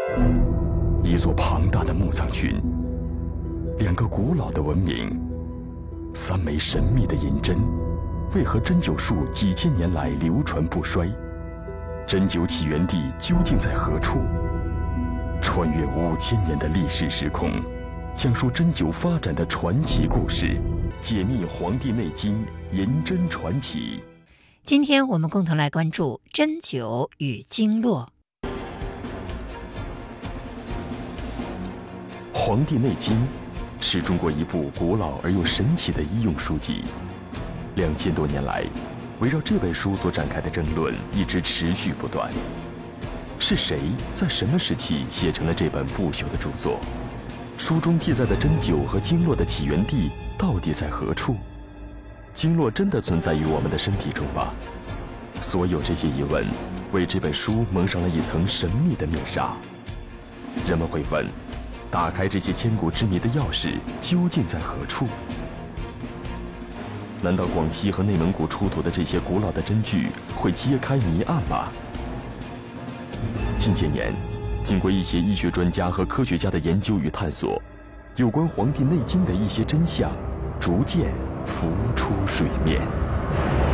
一座庞大的墓葬群，两个古老的文明，三枚神秘的银针，为何针灸术几千年来流传不衰？针灸起源地究竟在何处？穿越5000年的历史时空，讲述针灸发展的传奇故事，解密《黄帝内经》银针传奇。 今天我们共同来关注针灸与经络。 《黄帝内经》是中国一部古老而又神奇的医用书籍。2000多年来，围绕这本书所展开的争论一直持续不断。是谁在什么时期写成了这本不朽的著作？书中记载的针灸和经络的起源地到底在何处？经络真的存在于我们的身体中吗？所有这些疑问为这本书蒙上了一层神秘的面纱。人们会问，打开这些千古之谜的钥匙究竟在何处？难道广西和内蒙古出土的这些古老的针具会揭开谜案吗？近些年，经过一些医学专家和科学家的研究与探索，有关《黄帝内经》的一些真相逐渐浮出水面。